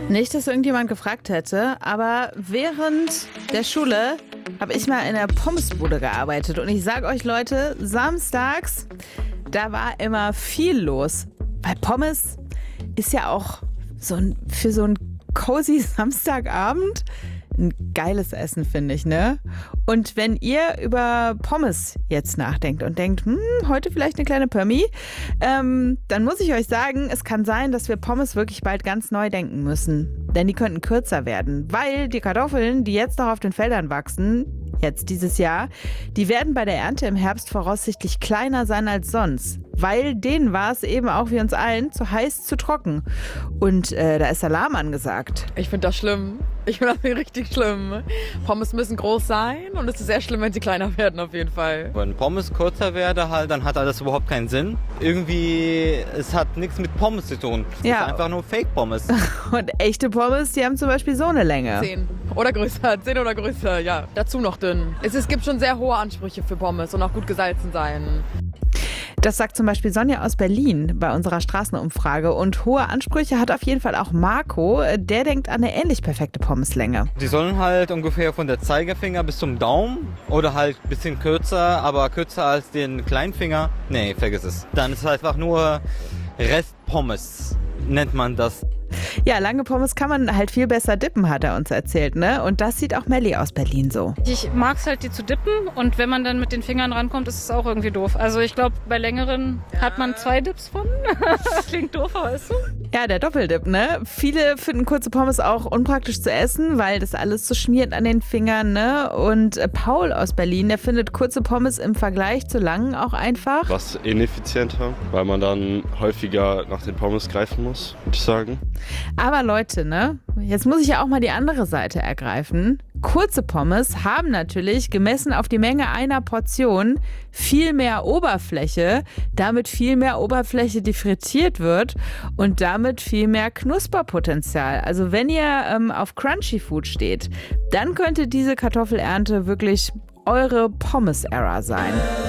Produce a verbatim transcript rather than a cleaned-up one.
Nicht, dass irgendjemand gefragt hätte, aber während der Schule habe ich mal in der Pommesbude gearbeitet. Und ich sage euch, Leute, samstags, da war immer viel los. Weil Pommes ist ja auch so ein, für so einen cozy Samstagabend ein geiles Essen, finde ich, ne? Und wenn ihr über Pommes jetzt nachdenkt und denkt, hm, heute vielleicht eine kleine Pömmi, ähm, dann muss ich euch sagen, es kann sein, dass wir Pommes wirklich bald ganz neu denken müssen. Denn die könnten kürzer werden, weil die Kartoffeln, die jetzt noch auf den Feldern wachsen, jetzt dieses Jahr, die werden bei der Ernte im Herbst voraussichtlich kleiner sein als sonst. Weil denen war es eben auch wie uns allen zu heiß, zu trocken. Und äh, da ist Alarm angesagt. Ich finde das schlimm. Ich finde das richtig schlimm. Pommes müssen groß sein und es ist sehr schlimm, wenn sie kleiner werden auf jeden Fall. Wenn Pommes kürzer werde, halt, dann hat das überhaupt keinen Sinn. Irgendwie, es hat nichts mit Pommes zu tun. Es Ja. ist einfach nur Fake-Pommes. Und echte Pommes, die haben zum Beispiel so eine Länge. Zehn oder größer, zehn oder größer, ja. Dazu noch dünn. Es, es gibt schon sehr hohe Ansprüche für Pommes und auch gut gesalzen sein. Das sagt zum Beispiel Sonja aus Berlin bei unserer Straßenumfrage. Und hohe Ansprüche hat auf jeden Fall auch Marco. Der denkt an eine ähnlich perfekte Pommeslänge. Die sollen halt ungefähr von der Zeigefinger bis zum Daumen oder halt ein bisschen kürzer, aber kürzer als den Kleinfinger. Nee, vergiss es. Dann ist es einfach nur Restpommes, nennt man das. Ja, lange Pommes kann man halt viel besser dippen, hat er uns erzählt, ne? Und das sieht auch Melli aus Berlin so. Ich mag es halt, die zu dippen, und wenn man dann mit den Fingern rankommt, ist es auch irgendwie doof. Also ich glaube, bei längeren hat man zwei Dips von. Klingt doof, aber ist so. Ja, der Doppeldip, ne? Viele finden kurze Pommes auch unpraktisch zu essen, weil das alles so schmiert an den Fingern, ne? Und äh, Paul aus Berlin, der findet kurze Pommes im Vergleich zu langen auch einfach. Was ineffizienter, weil man dann häufiger nach den Pommes greifen muss, würde ich sagen. Aber Leute, ne? Jetzt muss ich ja auch mal die andere Seite ergreifen. Kurze Pommes haben natürlich, gemessen auf die Menge einer Portion, viel mehr Oberfläche, damit viel mehr Oberfläche, die frittiert wird und damit viel mehr Knusperpotenzial. Also wenn ihr ähm, auf Crunchy Food steht, dann könnte diese Kartoffelernte wirklich eure Pommes-Era sein.